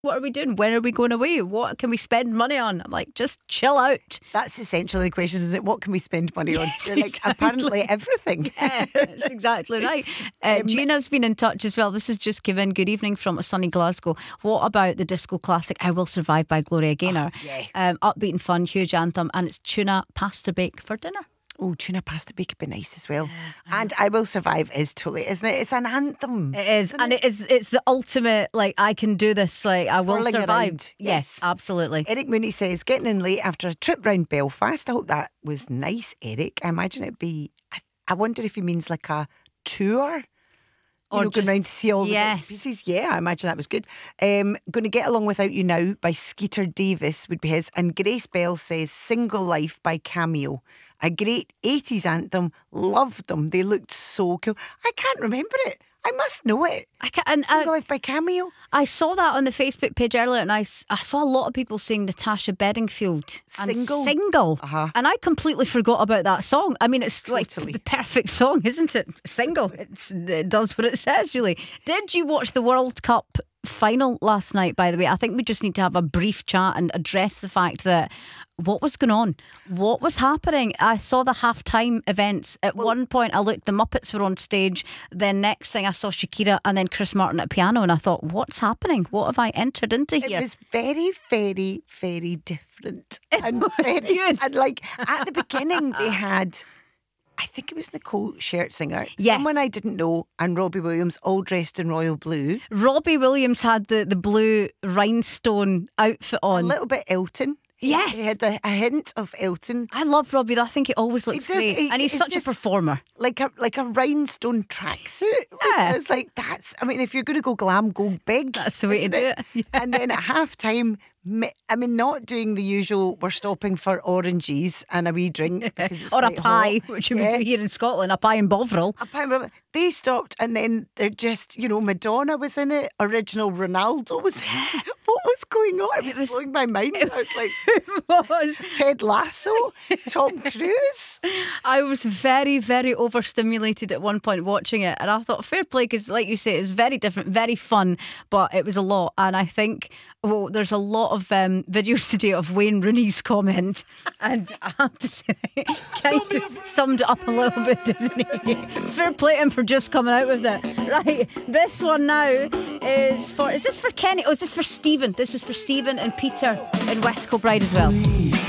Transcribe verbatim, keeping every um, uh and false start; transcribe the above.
what are we doing? When are we going away? What can we spend money on? I'm like, just chill out. That's essentially the question, isn't it? What can we spend money on? Yes, You're like, exactly. apparently everything. Yeah, that's exactly right. Uh, Um, Gina's been in touch as well. This has just given good evening from a sunny Glasgow. What about the disco classic I Will Survive by Gloria Gaynor? Oh, yeah. um, upbeat and fun, huge anthem, and it's tuna pasta bake for dinner. Oh, tuna pasta bake would be nice as well. And I Will Survive is totally, isn't it? It's an anthem. It is, and it is. It's the ultimate. Like, I can do this. Like, I will Whirling survive. around. Yes, Yes. absolutely. Eric Mooney says, getting in late after a trip round Belfast. I hope that was nice, Eric. I imagine it'd be, I, I wonder if he means like a tour. You Or know, going just- round to see all the yes. bits and pieces. Yeah, I imagine that was good. Um, Going to Get Along Without You Now by Skeeter Davis would be his. And Grace Bell says Single Life by Cameo. A great eighties anthem. Loved them. They looked so cool. I can't remember it. I must know it. I can, and Single I, Life by Cameo. I saw that on the Facebook page earlier, and I, s- I saw a lot of people saying Natasha Bedingfield and Single. single, Uh-huh. and I completely forgot about that song. I mean, it's Totally. like the perfect song, isn't it? Single. It's, it does what it says, really. Did you watch the World Cup final last night, by the way? I think we just need to have a brief chat and address the fact that what was going on? What was happening? I saw the halftime events. At one point, I looked, the Muppets were on stage. Then next thing, I saw Shakira and then Chris Martin at piano, and I thought, what's happening? What have I entered into It here? was very, very, very different. And very good. And like at the beginning, they had, I think it was Nicole Scherzinger, Yes. someone I didn't know, and Robbie Williams, all dressed in royal blue. Robbie Williams had the, the blue rhinestone outfit A on. little bit Elton. Yes. He had a, a hint of Elton, I love Robbie though. I think he always looks does, great. he- and he's he's such just- a performer. like a like a rhinestone tracksuit. Yeah. I was like, that's. I mean, if you're going to go glam, go big. That's the way to isn't do it. And then at half time, I mean, not doing the usual, we're stopping for oranges and a wee drink. because it's Or a quite pie, hot. which you Yeah. would do here in Scotland, a pie in Bovril. A pie and- They stopped, and then they're just, you know, Madonna was in it, original Ronaldo was in it. What was going on? It was, blowing my mind. I was like, was. Ted Lasso, Tom Cruise. I was very, very overstimulated at one point watching it, and I thought fair play, because like you say, it's very different, very fun, but it was a lot. And I think, well, there's a lot of um, videos today of Wayne Rooney's comment, and I have to say, kind of summed it up a little bit, didn't he? Fair play to him for just coming out with it. Right, this one now is for, is this for Kenny? Oh, is this for Stephen? This is for Stephen and Peter in West Kilbride as well.